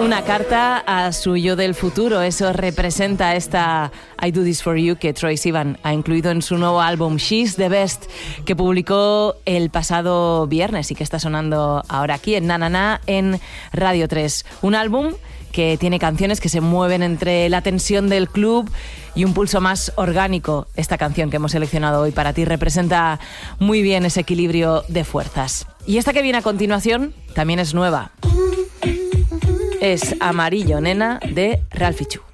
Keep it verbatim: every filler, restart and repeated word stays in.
una carta a su yo del futuro. Eso representa esta I Do This For You que Troye Sivan ha incluido en su nuevo álbum She's the Best, que publicó el pasado viernes y que está sonando ahora aquí en Na Na Na en Radio tres. Un álbum que tiene canciones que se mueven entre la tensión del club y un pulso más orgánico. Esta canción que hemos seleccionado hoy para ti representa muy bien ese equilibrio de fuerzas. Y esta que viene a continuación también es nueva. Es Amarillo Nena de Ralphie Chu.